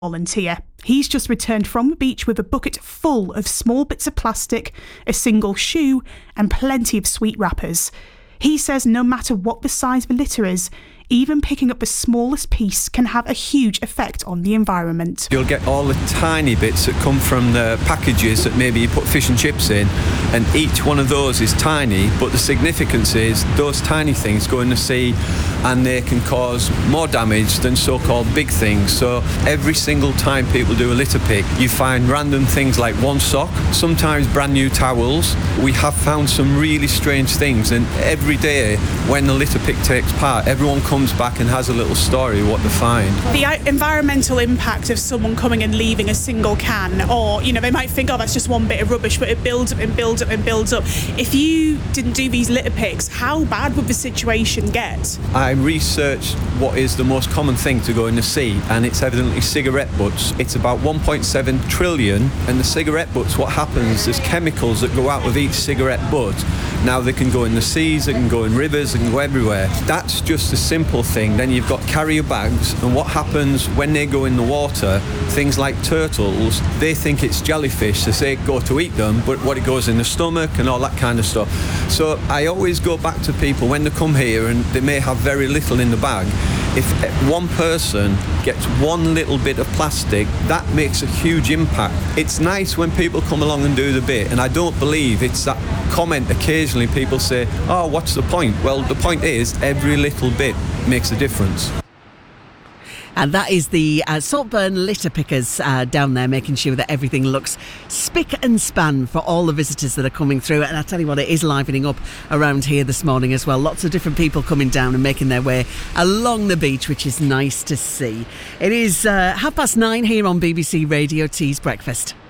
volunteer. He's just returned from the beach with a bucket full of small bits of plastic, a single shoe, and plenty of sweet wrappers. He says no matter what the size of the litter is, even picking up the smallest piece can have a huge effect on the environment. You'll get all the tiny bits that come from the packages that maybe you put fish and chips in, and each one of those is tiny, but the significance is those tiny things go in the sea and they can cause more damage than so-called big things. So every single time people do a litter pick, you find random things like one sock, sometimes brand new towels. We have found some really strange things, and every day when the litter pick takes part, everyone comes back and has a little story of what they find. The environmental impact of someone coming and leaving a single can, or, they might think, oh, that's just one bit of rubbish, but it builds up and builds up and builds up. If you didn't do these litter picks, how bad would the situation get? I researched what is the most common thing to go in the sea, and it's evidently cigarette butts. It's about 1.7 trillion, and the cigarette butts, what happens, there's chemicals that go out of each cigarette butt. Now they can go in the seas, they can go in rivers, they can go everywhere. That's just a simple thing. Then you've got carrier bags, and what happens when they go in the water, things like turtles, they think it's jellyfish, so they go to eat them, but what it goes in the stomach and all that kind of stuff. So I always go back to people when they come here and they may have very little in the bag. If one person gets one little bit of plastic, that makes a huge impact. It's nice when people come along and do the bit, and I don't believe it's that comment occasionally people say, oh, what's the point? Well, the point is every little bit makes a difference. And that is the Saltburn litter pickers down there, making sure that everything looks spick and span for all the visitors that are coming through. And I tell you what, it is livening up around here this morning as well. Lots of different people coming down and making their way along the beach, which is nice to see. It is 9:30 here on BBC Radio T's Breakfast.